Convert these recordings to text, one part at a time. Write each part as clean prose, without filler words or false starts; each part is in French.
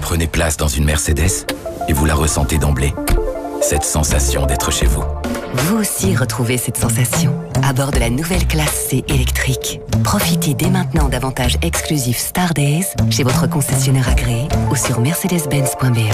Prenez place dans une Mercedes et vous la ressentez d'emblée. Cette sensation d'être chez vous. Vous aussi retrouvez cette sensation à bord de la nouvelle classe C électrique. Profitez dès maintenant d'avantages exclusifs Star Days chez votre concessionnaire agréé ou sur mercedes-benz.be.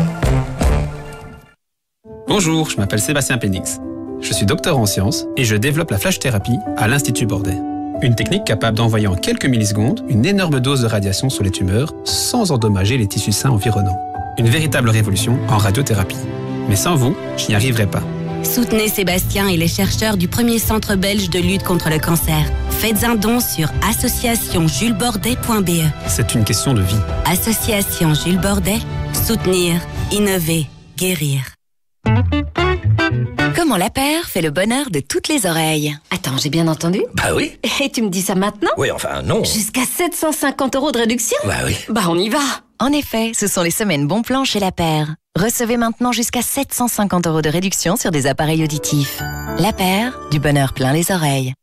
Bonjour, je m'appelle Sébastien Pénix. Je suis docteur en sciences et je développe la flash-thérapie à l'Institut Bordet. Une technique capable d'envoyer en quelques millisecondes une énorme dose de radiation sur les tumeurs sans endommager les tissus sains environnants. Une véritable révolution en radiothérapie. Mais sans vous, je n'y arriverai pas. Soutenez Sébastien et les chercheurs du premier centre belge de lutte contre le cancer. Faites un don sur associationjulesbordet.be. C'est une question de vie. Association Jules Bordet, soutenir, innover, guérir. Comment la paire fait le bonheur de toutes les oreilles. Attends, j'ai bien entendu? Bah oui. Et tu me dis ça maintenant? Oui, enfin, non. Jusqu'à 750 € de réduction? Bah oui. Bah on y va. En effet, ce sont les semaines bon plan chez La Paire. Recevez maintenant jusqu'à 750 € de réduction sur des appareils auditifs. La Paire, du bonheur plein les oreilles.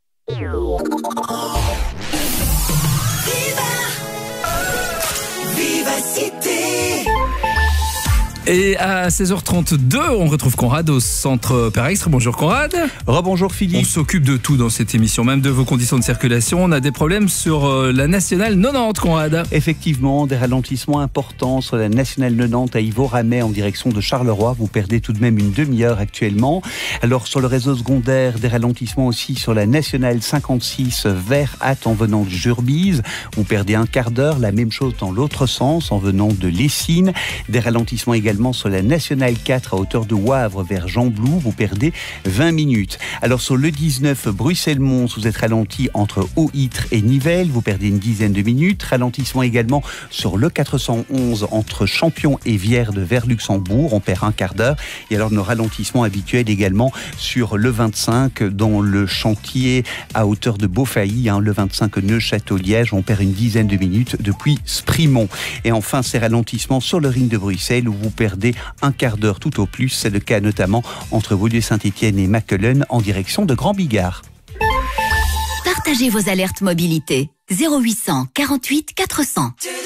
Et à 16h32, on retrouve Conrad au centre Perextre. Bonjour Conrad. Rebonjour Philippe. On s'occupe de tout dans cette émission, même de vos conditions de circulation. On a des problèmes sur la nationale 90, Conrad. Effectivement, des ralentissements importants sur la nationale 90 à Yvot-Ramey en direction de Charleroi. Vous perdez tout de même une demi-heure actuellement. Alors sur le réseau secondaire, des ralentissements aussi sur la nationale 56 vers Ath en venant de Jurbise. Vous perdez un quart d'heure. La même chose dans l'autre sens en venant de Lessines. Des ralentissements également sur la nationale 4 à hauteur de Wavre vers Jean-Blou, vous perdez 20 minutes. Alors sur le 19 Bruxelles-Mons, vous êtes ralenti entre Haut-Ytre et Nivelles, vous perdez une dizaine de minutes. Ralentissement également sur le 411 entre Champion et Vierde vers Luxembourg, on perd un quart d'heure. Et alors nos ralentissements habituels également sur le 25 dans le chantier à hauteur de Beaufailly, le 25 Neuchâteau-Liège, on perd une dizaine de minutes depuis Sprimont. Et enfin ces ralentissements sur le ring de Bruxelles où vous perdez un quart d'heure tout au plus. C'est le cas notamment entre Beaulieu-Saint-Étienne et Maquelone en direction de Grand Bigard. Partagez vos alertes mobilité. 0800 48 400.